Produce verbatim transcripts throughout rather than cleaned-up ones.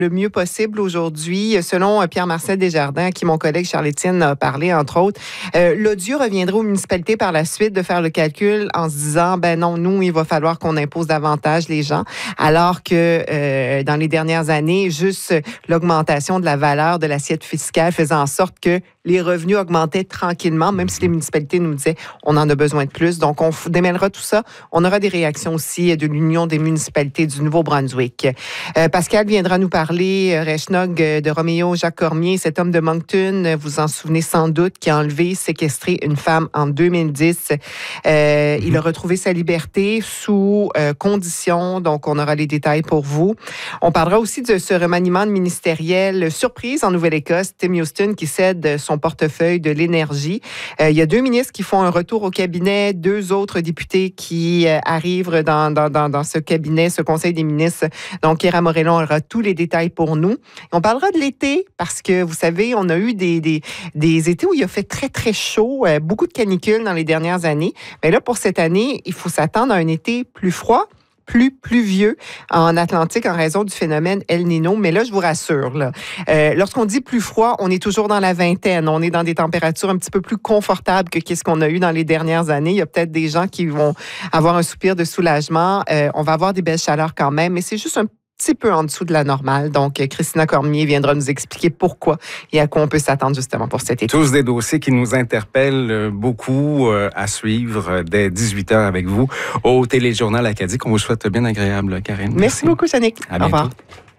le mieux possible aujourd'hui. Selon Pierre-Marcel Desjardins, à qui mon collègue Charles-Étienne a parlé, entre autres, euh, l'odieux reviendrait aux municipalités par la suite de faire le calcul en se disant, ben non, nous, il va falloir qu'on impose davantage les gens, alors que euh, dans les dernières années, juste l'augmentation de la valeur de l'assiette fiscale faisait en sorte que les revenus augmentaient tranquillement, même si les municipalités nous disaient on en a besoin de plus. Donc, on démêlera tout ça. On aura des réactions aussi de l'Union des municipalités du Nouveau-Brunswick. Euh, Pascal viendra nous parler, euh, Rechnog, de Roméo Jacques Cormier, cet homme de Moncton, vous en souvenez sans doute, qui a enlevé, séquestré une femme en deux mille dix. Euh, mm-hmm. Il a retrouvé sa liberté sous euh, conditions, donc on aura les détails pour vous. On parlera aussi de ce remaniement ministériel surprise en Nouvelle-Écosse, Tim Houston qui cède son portefeuille de l'énergie. Euh, il y a deux ministres qui font un retour au cabinet, deux autres députés qui euh, arrivent dans, dans, dans, dans ce cabinet, ce conseil des ministres. Donc, Ira Morellon aura tous les détails pour nous. On parlera de l'été parce que, vous savez, on a eu des, des, des étés où il a fait très, très chaud, euh, beaucoup de canicules dans les dernières années. Mais là, pour cette année, il faut s'attendre à un été plus froid, plus pluvieux en Atlantique en raison du phénomène El Niño. Mais là, je vous rassure, là, euh, lorsqu'on dit plus froid, on est toujours dans la vingtaine. On est dans des températures un petit peu plus confortables que qu'est-ce qu'on a eu dans les dernières années. Il y a peut-être des gens qui vont avoir un soupir de soulagement. Euh, on va avoir des belles chaleurs quand même, mais c'est juste un petit peu en dessous de la normale. Donc, Christina Cormier viendra nous expliquer pourquoi et à quoi on peut s'attendre justement pour cet été. Tous des dossiers qui nous interpellent beaucoup à suivre dès dix-huit heures avec vous au Téléjournal Acadie, qu'on vous souhaite bien agréable, Karine. Merci, Merci beaucoup, Yannick. À bientôt. Au revoir.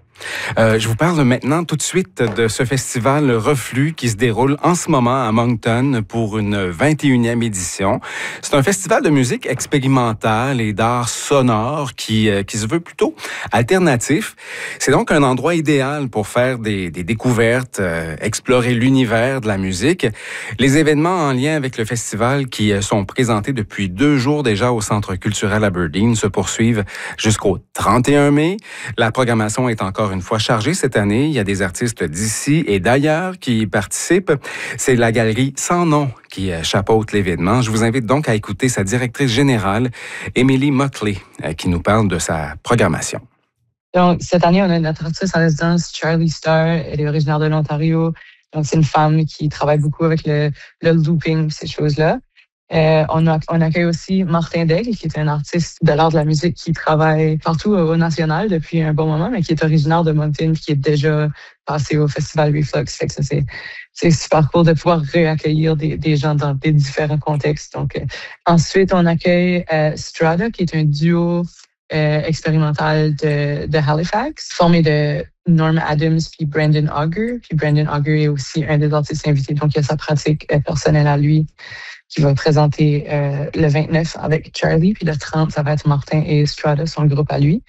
Euh, je vous parle maintenant tout de suite de ce festival Reflux qui se déroule en ce moment à Moncton pour une vingt et unième édition. C'est un festival de musique expérimentale et d'art sonore qui, euh, qui se veut plutôt alternatif. C'est donc un endroit idéal pour faire des, des découvertes, euh, explorer l'univers de la musique. Les événements en lien avec le festival qui sont présentés depuis deux jours déjà au Centre culturel Aberdeen se poursuivent jusqu'au trente et un mai. La programmation est encore une fois chargée cette année. Il y a des artistes d'ici et d'ailleurs qui y participent. C'est la galerie Sans Nom qui chapeaute l'événement. Je vous invite donc à écouter sa directrice générale, Emily Muckley, qui nous parle de sa programmation. Donc, cette année, on a notre artiste en résidence, Charlie Starr. Elle est originaire de l'Ontario. Donc, c'est une femme qui travaille beaucoup avec le, le looping, ces choses-là. Euh, on, a, on accueille aussi Martin Daigle, qui est un artiste de l'art de la musique qui travaille partout au national depuis un bon moment, mais qui est originaire de Moncton, qui est déjà passé au Festival Reflux. Fait que ça, c'est, c'est super cool de pouvoir réaccueillir des, des gens dans des différents contextes. Donc, euh, ensuite, on accueille euh, Strata, qui est un duo euh, expérimental de, de Halifax, formé de Norma Adams puis Brandon Auger. Puis Brandon Auger est aussi un des artistes invités, donc il a sa pratique euh, personnelle à lui, qui va présenter euh, le vingt-neuf avec Charlie, puis le trente, ça va être Martin et Strata, son groupe à lui.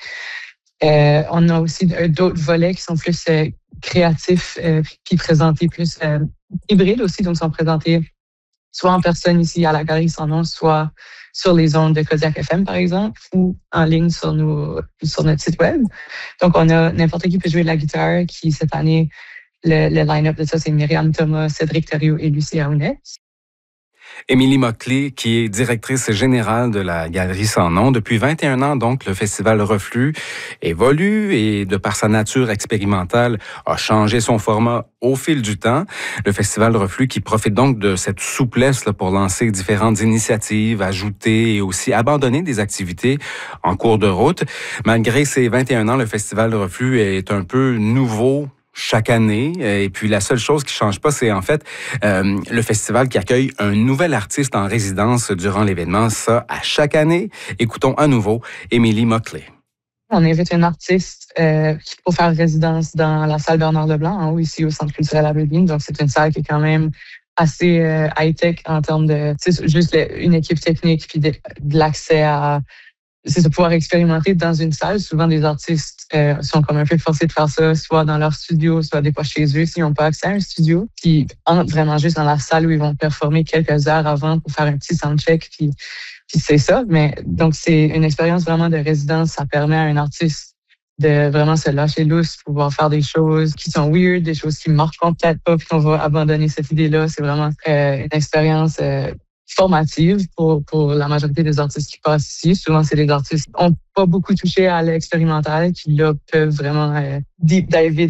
Euh, on a aussi d'autres volets qui sont plus euh, créatifs, euh, puis présentés plus euh, hybrides aussi, donc sont présentés soit en personne ici à la Galerie Sans Nom, soit sur les ondes de Kodiak F M, par exemple, ou en ligne sur, nos, sur notre site web. Donc, on a n'importe qui peut jouer de la guitare, qui cette année, le, le line-up de ça, c'est Myriam Thomas, Cédric Thériault et Lucie Aounet. Emily Muckley, qui est directrice générale de la Galerie Sans Nom. Depuis vingt et un ans, donc, le festival Reflux évolue et, de par sa nature expérimentale, a changé son format au fil du temps. Le festival Reflux qui profite donc de cette souplesse là, pour lancer différentes initiatives, ajouter et aussi abandonner des activités en cours de route. Malgré ses vingt et un ans, le festival Reflux est un peu nouveau chaque année. Et puis, la seule chose qui change pas, c'est en fait euh, le festival qui accueille un nouvel artiste en résidence durant l'événement. Ça, à chaque année. Écoutons à nouveau Emily Muckley. On invite un artiste euh, pour faire résidence dans la salle Bernard Leblanc, en haut, ici au Centre culturel Aberdeen. Donc, c'est une salle qui est quand même assez euh, high-tech en termes de... C'est juste le, une équipe technique puis de, de l'accès à... C'est de pouvoir expérimenter dans une salle. Souvent, des artistes euh, sont comme un peu forcés de faire ça, soit dans leur studio, soit des fois chez eux, s'ils n'ont pas accès à un studio. Puis, entrent vraiment juste dans la salle où ils vont performer quelques heures avant pour faire un petit soundcheck. Puis, puis c'est ça. Mais donc, c'est une expérience vraiment de résidence. Ça permet à un artiste de vraiment se lâcher lousse, pouvoir faire des choses qui sont weird, des choses qui marcheront peut-être pas, puis qu'on va abandonner cette idée-là. C'est vraiment euh, une expérience... Euh, formative pour, pour la majorité des artistes qui passent ici. Souvent, c'est des artistes qui n'ont pas beaucoup touché à l'expérimental, qui là peuvent vraiment euh, deep diver